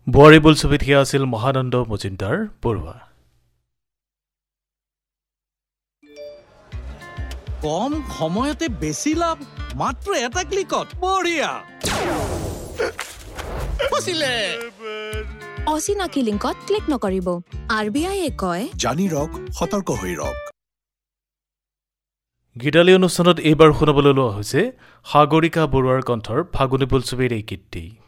বোৱাৰী বোলছবিত সেয়া আছিল মহানন্দ মজুমদাৰ বৰুৱা। কম সময়তে বেছি লাভ মাত্ৰ এটা ক্লিকত। বঢ়িয়া। ফচিলে। অচিনাকি লিংকত ক্লিক নকৰিব। RBI কয় জানি ৰক, সতৰ্ক হৈ ৰক। গীতালি অনুষ্ঠানত এইবাৰ শুনাবলৈ লোৱা হৈছে সাগৰিকা বৰুৱাৰ কণ্ঠৰ ফাগুনী বোলছবিৰ এই গীতটি।